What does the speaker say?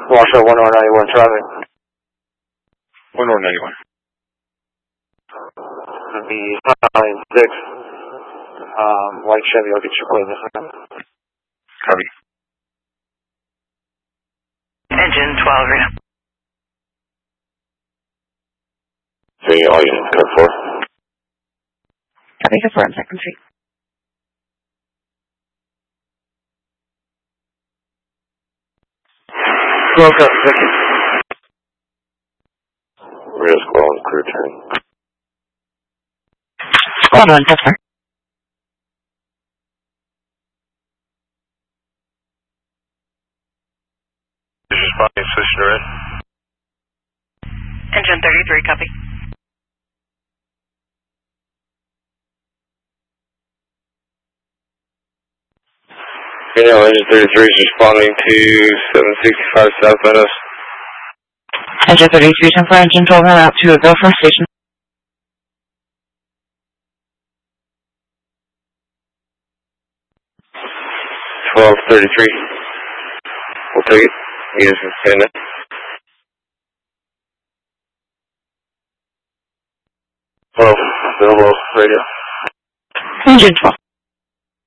Marshall 191 traffic. 191. The Highline 6. White Chevy, I'll get you clean this time. Copy. Engine 12 right now. See, all units, code 4. Copy, code 4 on 2nd Street. Squirrel cut, second. Real squirrel and crew turn. Squad 1, code 4. Responding, position red. Engine 33, copy. Engine 33 is responding to 765 South Meadows. Engine 33, 10 for engine 12 on out to a go for station. Twelve 33. We'll take it. You guys can stand it. Hello, available radio. Engine 12.